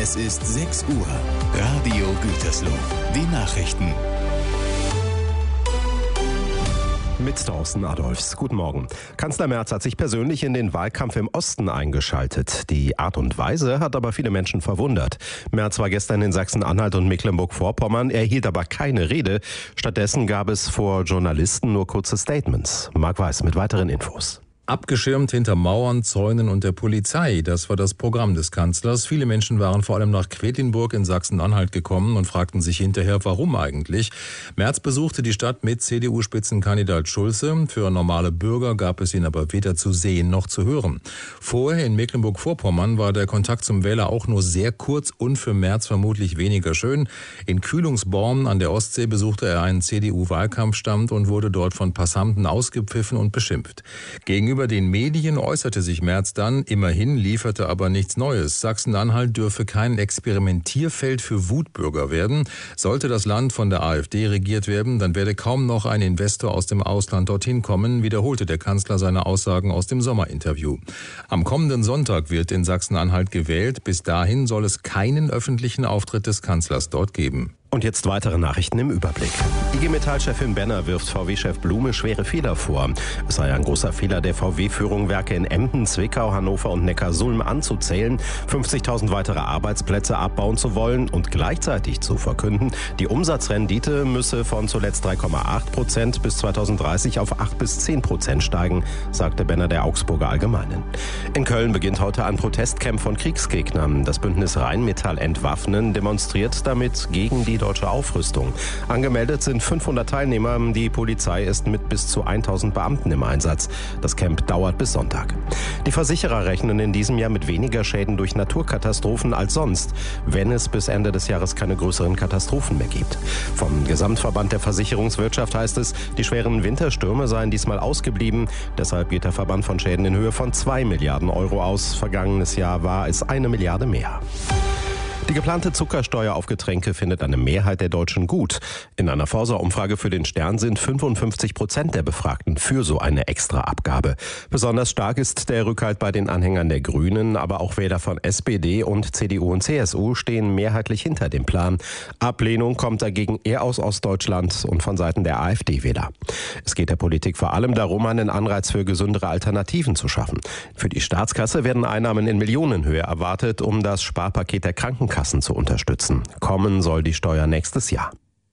Es ist 6 Uhr. Radio Gütersloh. Die Nachrichten. Mit Thorsten Adolfs. Guten Morgen. Kanzler Merz hat sich persönlich in den Wahlkampf im Osten eingeschaltet. Die Art und Weise hat aber viele Menschen verwundert. Merz war gestern in Sachsen-Anhalt und Mecklenburg-Vorpommern, er hielt aber keine Rede. Stattdessen gab es vor Journalisten nur kurze Statements. Marc Weiß mit weiteren Infos. Abgeschirmt hinter Mauern, Zäunen und der Polizei, das war das Programm des Kanzlers. Viele Menschen waren vor allem nach Quedlinburg in Sachsen-Anhalt gekommen und fragten sich hinterher, warum eigentlich. Merz besuchte die Stadt mit CDU-Spitzenkandidat Schulze. Für normale Bürger gab es ihn aber weder zu sehen noch zu hören. Vorher in Mecklenburg-Vorpommern war der Kontakt zum Wähler auch nur sehr kurz und für Merz vermutlich weniger schön. In Kühlungsborn an der Ostsee besuchte er einen CDU-Wahlkampfstand und wurde dort von Passanten ausgepfiffen und beschimpft. Gegenüber den Medien äußerte sich Merz dann, immerhin lieferte aber nichts Neues. Sachsen-Anhalt dürfe kein Experimentierfeld für Wutbürger werden. Sollte das Land von der AfD regiert werden, dann werde kaum noch ein Investor aus dem Ausland dorthin kommen, wiederholte der Kanzler seine Aussagen aus dem Sommerinterview. Am kommenden Sonntag wird in Sachsen-Anhalt gewählt. Bis dahin soll es keinen öffentlichen Auftritt des Kanzlers dort geben. Und jetzt weitere Nachrichten im Überblick. IG Metall-Chefin Benner wirft VW-Chef Blume schwere Fehler vor. Es sei ein großer Fehler der VW-Führung, Werke in Emden, Zwickau, Hannover und Neckarsulm anzuzählen, 50.000 weitere Arbeitsplätze abbauen zu wollen und gleichzeitig zu verkünden, die Umsatzrendite müsse von zuletzt 3,8% bis 2030 auf 8-10% steigen, sagte Benner der Augsburger Allgemeinen. In Köln beginnt heute ein Protestcamp von Kriegsgegnern. Das Bündnis Rheinmetall Entwaffnen demonstriert damit gegen die deutsche Aufrüstung. Angemeldet sind 500 Teilnehmer. Die Polizei ist mit bis zu 1000 Beamten im Einsatz. Das Camp dauert bis Sonntag. Die Versicherer rechnen in diesem Jahr mit weniger Schäden durch Naturkatastrophen als sonst, wenn es bis Ende des Jahres keine größeren Katastrophen mehr gibt. Vom Gesamtverband der Versicherungswirtschaft heißt es, die schweren Winterstürme seien diesmal ausgeblieben. Deshalb geht der Verband von Schäden in Höhe von 2 Milliarden Euro aus. Vergangenes Jahr war es 1 Milliarde mehr. Die geplante Zuckersteuer auf Getränke findet eine Mehrheit der Deutschen gut. In einer Forsa-Umfrage für den Stern sind 55% der Befragten für so eine Extraabgabe. Besonders stark ist der Rückhalt bei den Anhängern der Grünen, aber auch Wähler von SPD und CDU und CSU stehen mehrheitlich hinter dem Plan. Ablehnung kommt dagegen eher aus Ostdeutschland und von Seiten der AfD-Wähler. Es geht der Politik vor allem darum, einen Anreiz für gesündere Alternativen zu schaffen. Für die Staatskasse werden Einnahmen in Millionenhöhe erwartet, um das Sparpaket der Krankenkassen zu unterstützen. Kommen soll die Steuer nächstes Jahr.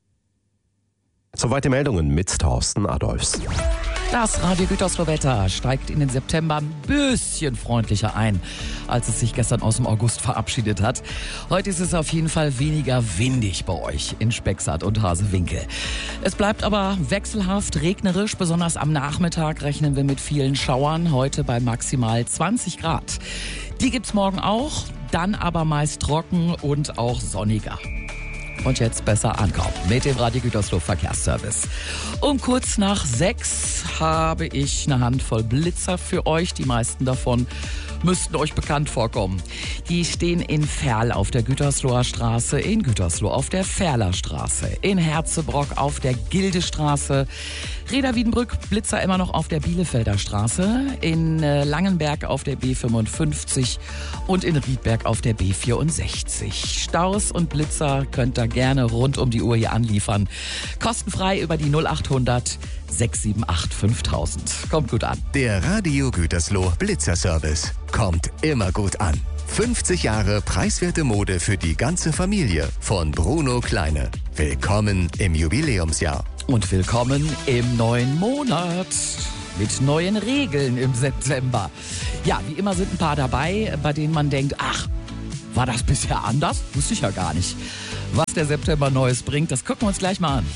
Soweit die Meldungen mit Thorsten Adolfs. Das Radio Gütersloh-Wetter steigt in den September ein bisschen freundlicher ein, als es sich gestern aus dem August verabschiedet hat. Heute ist es auf jeden Fall weniger windig bei euch in Spexart und Hasewinkel. Es bleibt aber wechselhaft regnerisch, besonders am Nachmittag rechnen wir mit vielen Schauern, heute bei maximal 20 Grad. Die gibt's morgen auch, dann aber meist trocken und auch sonniger. Und jetzt besser ankommen mit dem Radio Gütersloh Verkehrsservice. Um kurz nach 6 habe ich eine Handvoll Blitzer für euch. Die meisten davon müssten euch bekannt vorkommen. Die stehen in Verl auf der Gütersloher Straße, in Gütersloh auf der Ferler Straße, in Herzebrock auf der Gildestraße, Reda-Wiedenbrück Blitzer immer noch auf der Bielefelder Straße, in Langenberg auf der B55 und in Riedberg auf der B64. Staus und Blitzer könnt ihr gerne rund um die Uhr hier anliefern. Kostenfrei über die 0800 678 5000. Kommt gut an. Der Radio Gütersloh Blitzerservice kommt immer gut an. 50 Jahre preiswerte Mode für die ganze Familie von Bruno Kleine. Willkommen im Jubiläumsjahr. Und willkommen im neuen Monat mit neuen Regeln im September. Ja, wie immer sind ein paar dabei, bei denen man denkt, ach, war das bisher anders? Wusste ich ja gar nicht. Was der September Neues bringt, das gucken wir uns gleich mal an.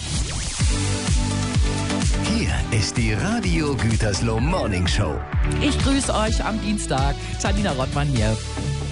Hier ist die Radio Gütersloh Morning Show. Ich grüße euch am Dienstag. Janina Rottmann hier.